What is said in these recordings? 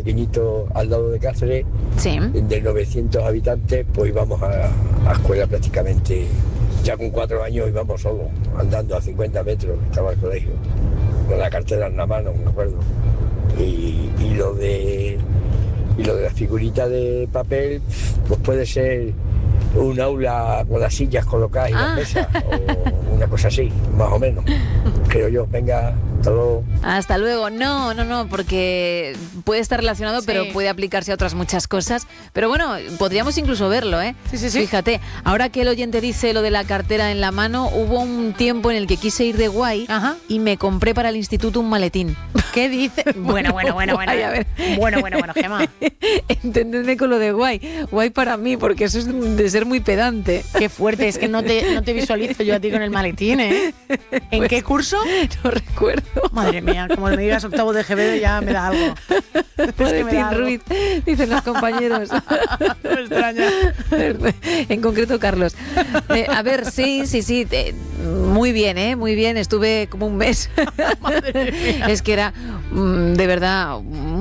pequeñito al lado de Cáceres, Sí. de 900 habitantes, pues íbamos a escuela prácticamente. Ya con 4 años íbamos solos, andando a 50 metros, estaba el colegio, con la cartera en la mano, me acuerdo. Y lo de la figurita de papel, pues puede ser un aula con las sillas colocadas y las mesas, o una cosa así, más o menos, creo yo. Venga, hasta luego. Hasta luego. No, porque puede estar relacionado, pero puede aplicarse a otras muchas cosas. Pero bueno, podríamos incluso verlo, ¿eh? Sí. Fíjate, ahora que el oyente dice lo de la cartera en la mano, hubo un tiempo en el que quise ir de guay y me compré para el instituto un maletín. ¿Qué dice? Bueno. Guay, a ver. Bueno, Gemma. Entendedme con lo de guay. Guay para mí, porque eso es de ser muy pedante. Qué fuerte, es que no te visualizo yo a ti con el maletín, ¿eh? ¿En Pues, qué curso? No recuerdo. Madre mía, como me digas octavo de GB ya me da algo. Maletín Ruiz, dicen los compañeros. Me extraña. En concreto, Carlos. A ver, sí. Muy bien, ¿eh? Muy bien. Estuve como un mes. Madre mía. Es que era, de verdad,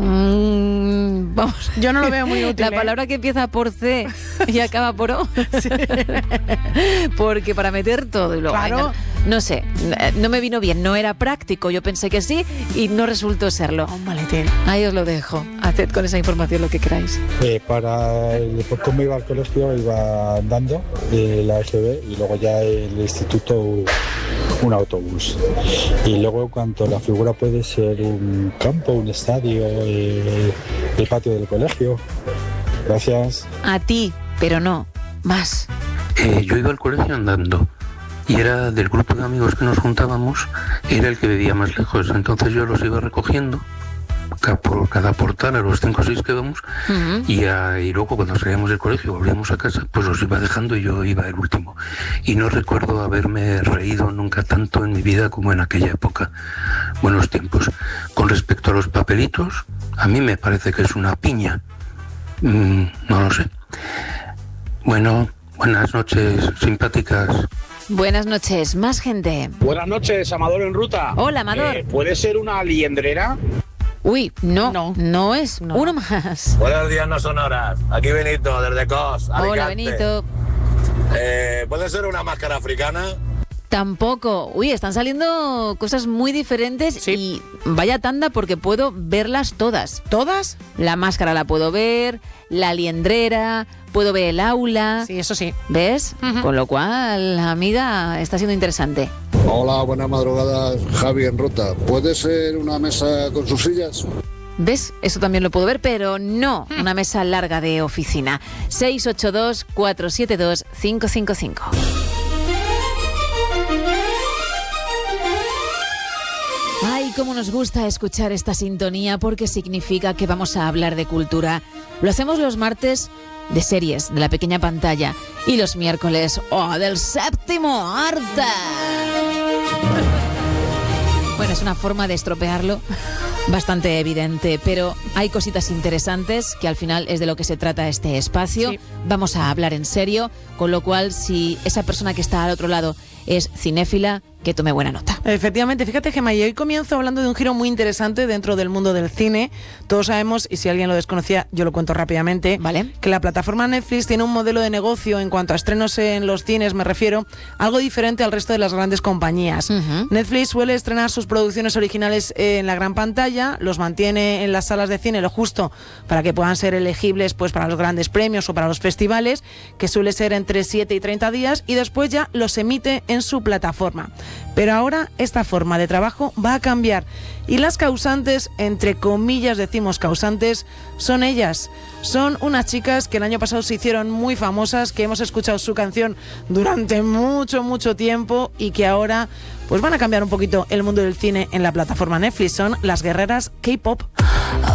vamos. Yo no lo veo muy útil. La palabra que empieza por C y acaba por O. Sí. Porque para meter todo y luego... Claro. No sé, no me vino bien, no era práctico. Yo pensé que sí y no resultó serlo. Un maletín. Ahí os lo dejo. Haced con esa información lo que queráis. Después como iba al colegio iba andando la EGB y luego ya el instituto un autobús. Y luego cuando la figura puede ser un campo, un estadio, el patio del colegio. Gracias. A ti, pero no, más. Yo iba al colegio andando y era del grupo de amigos que nos juntábamos, era el que vivía más lejos, entonces yo los iba recogiendo por cada portal a los 5 o 6 que íbamos. Y luego cuando salíamos del colegio volvíamos a casa, pues los iba dejando y yo iba el último. Y no recuerdo haberme reído nunca tanto en mi vida como en aquella época. Buenos tiempos. Con respecto a los papelitos, a mí me parece que es una piña. No lo sé. Bueno, buenas noches, simpáticas. Buenas noches, más gente. Buenas noches, Amador en ruta. Hola, Amador. ¿Puede ser una liendrera? Uy, no es. Uno más. Buenos días, no son horas. Aquí Benito, desde COS, Alicante. Hola, Benito. ¿Puede ser una máscara africana? Tampoco. Uy, están saliendo cosas muy diferentes y vaya tanda porque puedo verlas todas. ¿Todas? La máscara la puedo ver, la liendrera, puedo ver el aula. Sí, eso sí. ¿Ves? Con lo cual, amiga, está siendo interesante. Hola, buenas madrugadas, Javi en ruta. ¿Puede ser una mesa con sus sillas? ¿Ves? Eso también lo puedo ver, pero no una mesa larga de oficina. 682-472-555. Ay, cómo nos gusta escuchar esta sintonía porque significa que vamos a hablar de cultura. Lo hacemos los martes de series, de la pequeña pantalla, y los miércoles, del séptimo arte. Bueno, es una forma de estropearlo bastante evidente, pero hay cositas interesantes que al final es de lo que se trata este espacio. Sí. Vamos a hablar en serio, con lo cual si esa persona que está al otro lado es cinéfila, que tome buena nota. Efectivamente, fíjate, Gemma, y hoy comienzo hablando de un giro muy interesante dentro del mundo del cine. Todos sabemos, y si alguien lo desconocía, yo lo cuento rápidamente, ¿vale?, que la plataforma Netflix tiene un modelo de negocio en cuanto a estrenos en los cines, me refiero, algo diferente al resto de las grandes compañías. Netflix suele estrenar sus producciones originales en la gran pantalla, los mantiene en las salas de cine lo justo para que puedan ser elegibles pues para los grandes premios o para los festivales, que suele ser entre 7 y 30 días, y después ya los emite en su plataforma. Pero ahora esta forma de trabajo va a cambiar y las causantes, entre comillas decimos causantes, son ellas. Son unas chicas que el año pasado se hicieron muy famosas, que hemos escuchado su canción durante mucho tiempo y que ahora pues van a cambiar un poquito el mundo del cine en la plataforma Netflix. Son las guerreras K-pop.